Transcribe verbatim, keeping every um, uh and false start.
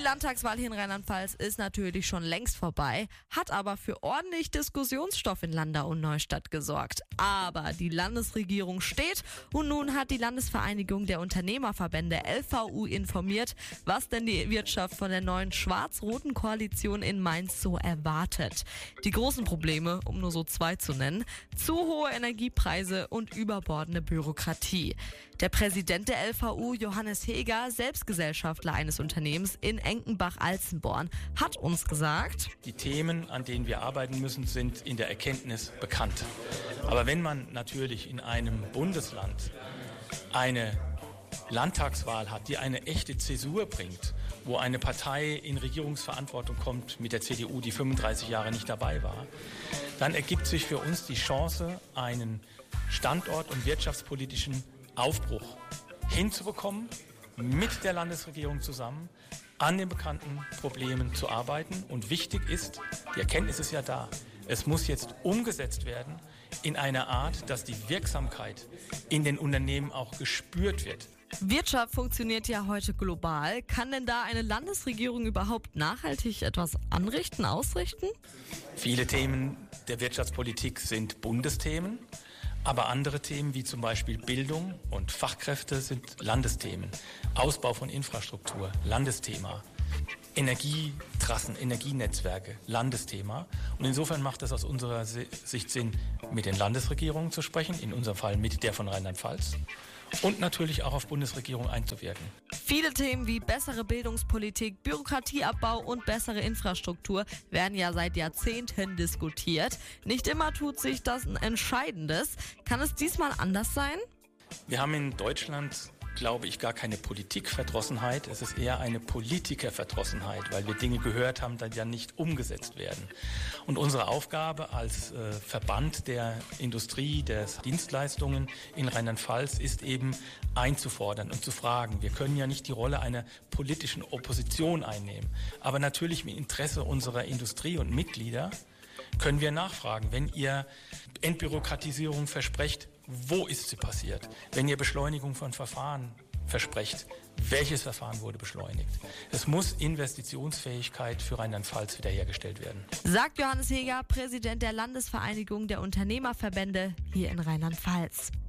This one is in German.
Landtagswahl hier in Rheinland-Pfalz ist natürlich schon längst vorbei, hat aber für ordentlich Diskussionsstoff in Landau und Neustadt gesorgt. Aber die Landesregierung steht und nun hat die Landesvereinigung der Unternehmerverbände L V U informiert, was denn die Wirtschaft von der neuen schwarz-roten Koalition in Mainz so erwartet. Die großen Probleme, um nur so zwei zu nennen, zu hohe Energiepreise und überbordende Bürokratie. Der Präsident der L V U, Johannes Heger, selbst Gesellschafter eines Unternehmens in Enkenbach-Alzenborn, hat uns gesagt: Die Themen, an denen wir arbeiten müssen, sind in der Erkenntnis bekannt. Aber wenn man natürlich in einem Bundesland eine Landtagswahl hat, die eine echte Zäsur bringt, wo eine Partei in Regierungsverantwortung kommt mit der C D U, die fünfunddreißig Jahre nicht dabei war, dann ergibt sich für uns die Chance, einen standort- und wirtschaftspolitischen Aufbruch hinzubekommen, mit der Landesregierung zusammen an den bekannten Problemen zu arbeiten. Und wichtig ist, die Erkenntnis ist ja da, es muss jetzt umgesetzt werden in einer Art, dass die Wirksamkeit in den Unternehmen auch gespürt wird. Wirtschaft funktioniert ja heute global. Kann denn da eine Landesregierung überhaupt nachhaltig etwas anrichten, ausrichten? Viele Themen der Wirtschaftspolitik sind Bundesthemen, aber andere Themen wie zum Beispiel Bildung und Fachkräfte sind Landesthemen. Ausbau von Infrastruktur, Landesthema. Energietrassen, Energienetzwerke, Landesthema. Und insofern macht es aus unserer Sicht Sinn, mit den Landesregierungen zu sprechen, in unserem Fall mit der von Rheinland-Pfalz. Und natürlich auch auf Bundesregierung einzuwirken. Viele Themen wie bessere Bildungspolitik, Bürokratieabbau und bessere Infrastruktur werden ja seit Jahrzehnten diskutiert. Nicht immer tut sich das ein Entscheidendes. Kann es diesmal anders sein? Wir haben in Deutschland, glaube ich, gar keine Politikverdrossenheit. Es ist eher eine Politikerverdrossenheit, weil wir Dinge gehört haben, die dann nicht umgesetzt werden. Und unsere Aufgabe als äh, Verband der Industrie, der Dienstleistungen in Rheinland-Pfalz ist eben einzufordern und zu fragen. Wir können ja nicht die Rolle einer politischen Opposition einnehmen, aber natürlich im Interesse unserer Industrie und Mitglieder können wir nachfragen, wenn ihr Entbürokratisierung versprecht, wo ist sie passiert? Wenn ihr Beschleunigung von Verfahren versprecht, welches Verfahren wurde beschleunigt? Es muss Investitionsfähigkeit für Rheinland-Pfalz wiederhergestellt werden. Sagt Johannes Heger, Präsident der Landesvereinigung der Unternehmerverbände hier in Rheinland-Pfalz.